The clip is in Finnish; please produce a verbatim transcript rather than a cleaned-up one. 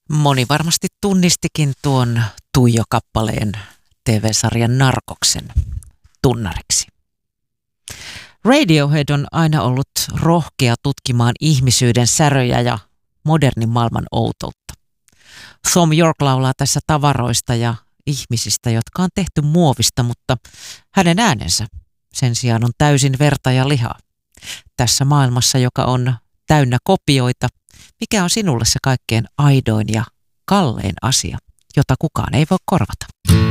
Moni varmasti tunnistikin tuon Tuijo-kappaleen T V-sarjan Narcoksen tunnariksi. Radiohead on aina ollut rohkea tutkimaan ihmisyyden säröjä ja modernin maailman outoutta. Thom Yorke laulaa tässä tavaroista ja ihmisistä, jotka on tehty muovista, mutta hänen äänensä sen sijaan on täysin verta ja lihaa. Tässä maailmassa, joka on täynnä kopioita, mikä on sinulle se kaikkein aidoin ja kallein asia, jota kukaan ei voi korvata?